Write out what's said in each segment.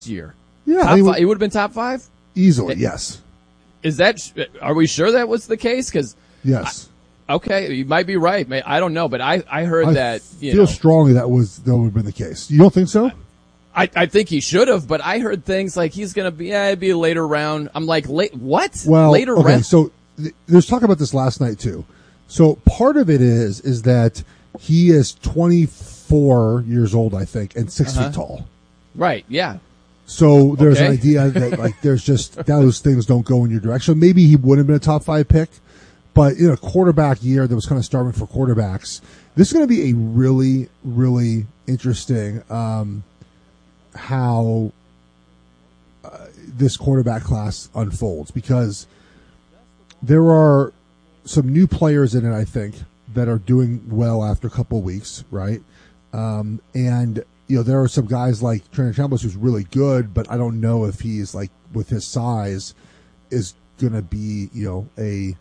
year. Yeah, It would have been top 5 easily. Yes. Is that? Are we sure that was the case? Because yes. Okay, you might be right. I don't know, but I heard that. I feel strongly that would have been the case. You don't think so? I think he should have, but I heard things like he's going to be, it'd be a later round. I'm like, what? Well, later okay, round? So there's talk about this last night too. So part of it is that he is 24 years old, I think, and 6 feet tall. Right, yeah. So there's an idea that like there's just those things don't go in your direction. Maybe he would have been a top 5 pick, but in a quarterback year that was kind of starving for quarterbacks, this is going to be a really, really interesting how this quarterback class unfolds, because there are some new players in it, I think, that are doing well after a couple of weeks, right? And there are some guys like Trent Chambers who's really good, but I don't know if he's like with his size is going to be a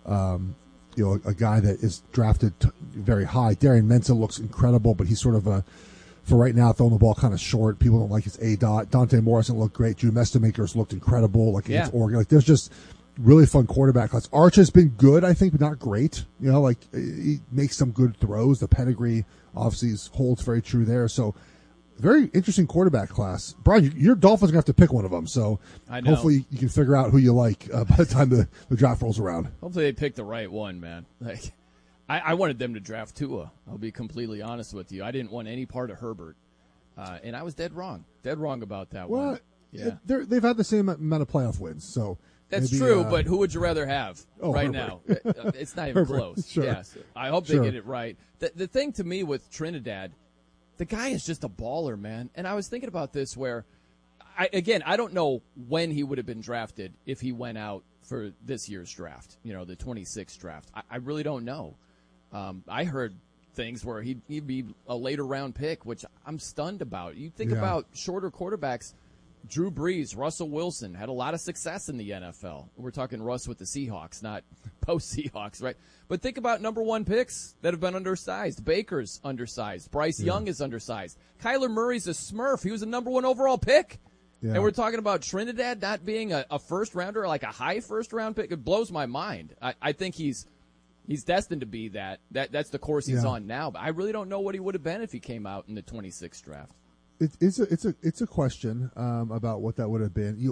guy that is drafted very high. Darian Mensah looks incredible, but he's sort of for right now, throwing the ball kind of short. People don't like his A-dot. Dante Morrison looked great. Drew Mestamakers looked incredible, against Oregon. Like, there's just really fun quarterback class. Arch has been good, I think, but not great. He makes some good throws. The pedigree obviously holds very true there. So, very interesting quarterback class. Brian, your Dolphins are going to have to pick one of them. So, hopefully you can figure out who you like by the time the draft rolls around. Hopefully they pick the right one, man. Like, I wanted them to draft Tua. I'll be completely honest with you. I didn't want any part of Herbert. And I was dead wrong. Dead wrong about that one. Yeah. They've had the same amount of playoff wins. So that's true, but who would you rather have Herbert. Now? It's not even close. Sure. Yes. I hope they get it right. The thing to me with Trinidad, the guy is just a baller, man. And I was thinking about this where, I don't know when he would have been drafted if he went out for this year's draft, the 26th draft. I really don't know. I heard things where he'd be a later round pick, which I'm stunned about. You think about shorter quarterbacks, Drew Brees, Russell Wilson had a lot of success in the NFL. We're talking Russ with the Seahawks, not post-Seahawks, right? But think about number 1 picks that have been undersized. Baker's undersized. Bryce Young is undersized. Kyler Murray's a smurf. He was a number 1 overall pick. Yeah. And we're talking about Trinidad not being a first-rounder, like a high first-round pick. It blows my mind. I think he's destined to be that. That's the course he's on now. But I really don't know what he would have been if he came out in the 26th draft. It's a question about what that would have been.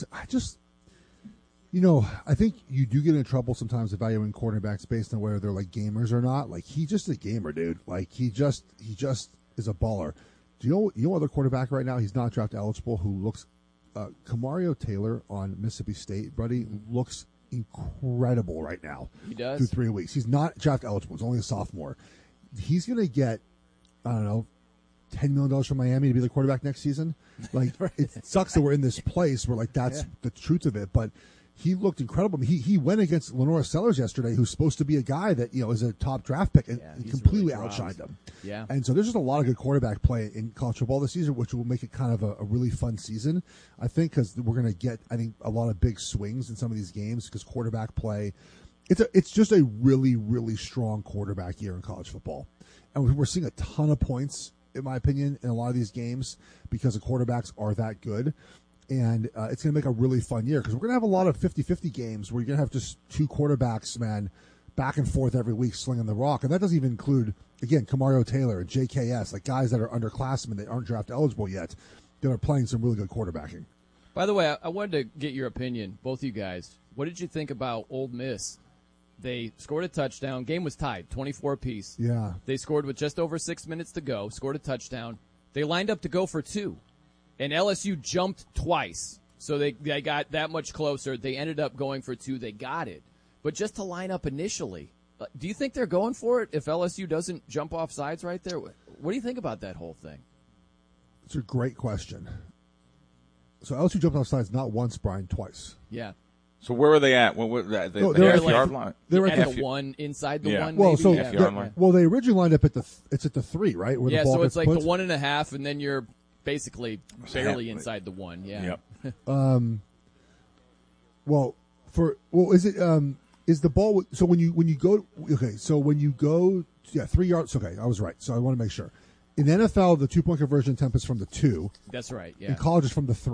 I think you do get in trouble sometimes evaluating quarterbacks based on whether they're like gamers or not. Like, he's just a gamer, dude. Like, he just is a baller. Do you know other quarterback right now? He's not draft eligible. Who looks Kamario Taylor on Mississippi State, buddy, looks incredible right now. He does. Through 3 weeks. He's not draft eligible. He's only a sophomore. He's going to get, I don't know, $10 million from Miami to be the quarterback next season. Like, it sucks that we're in this place where, like, that's the truth of it. But he looked incredible. I mean, he went against Lenora Sellers yesterday, who's supposed to be a guy that, is a top draft pick, and completely really outshined him. Yeah. And so there's just a lot of good quarterback play in college football this season, which will make it kind of a really fun season, I think, because we're going to get, I think, a lot of big swings in some of these games because quarterback play. It's just a really, really strong quarterback year in college football. And we're seeing a ton of points, in my opinion, in a lot of these games because the quarterbacks are that good. And it's going to make a really fun year because we're going to have a lot of 50-50 games where you're going to have just 2 quarterbacks, man, back and forth every week slinging the rock. And that doesn't even include, again, Kamario Taylor and JKS, like guys that are underclassmen that aren't draft eligible yet that are playing some really good quarterbacking. By the way, I wanted to get your opinion, both you guys. What did you think about Ole Miss? They scored a touchdown. Game was tied, 24 apiece. Yeah. They scored with just over 6 minutes to go, scored a touchdown. They lined up to go for 2. And LSU jumped twice, so they got that much closer. They ended up going for 2. They got it. But just to line up initially, do you think they're going for it if LSU doesn't jump off sides right there? What do you think about that whole thing? It's a great question. So LSU jumped off sides not once, Brian, twice. Yeah. So where were they at? What was that? They were at the yard line. They were at the 1, inside the 1. Well, maybe? so they originally lined up at it's at the 3, right? Where the ball so it's like put. the 1.5, and then you're basically barely inside the 1. Yeah. Yep. Is it is the ball? So when you go, okay. So when you go, 3 yards. Okay, I was right. So I want to make sure. In the NFL, the 2-point conversion attempt is from the 2. That's right. Yeah. In college, it's from the 3.